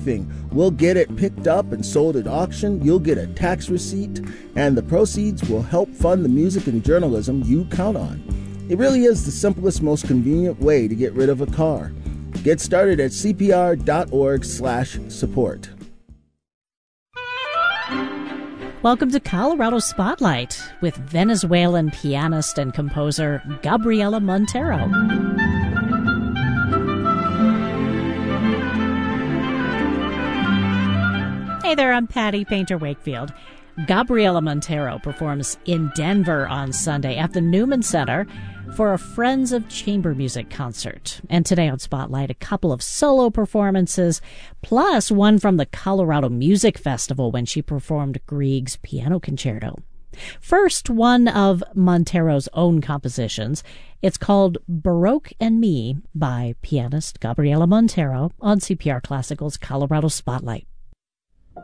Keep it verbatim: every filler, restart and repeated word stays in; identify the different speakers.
Speaker 1: everything. We'll get it picked up and sold at auction. You'll get a tax receipt, and the proceeds will help fund the music and journalism you count on. It really is the simplest, most convenient way to get rid of a car. Get started at c p r dot org slash support.
Speaker 2: Welcome to Colorado Spotlight with Venezuelan pianist and composer Gabriela Montero. Hey there, I'm Patty Painter Wakefield. Gabriela Montero performs in Denver on Sunday at the Newman Center for a Friends of Chamber Music concert. And today on Spotlight, a couple of solo performances, plus one from the Colorado Music Festival when she performed Grieg's Piano Concerto. First, one of Montero's own compositions. It's called Baroque and Me by pianist Gabriela Montero on C P R Classical's Colorado Spotlight.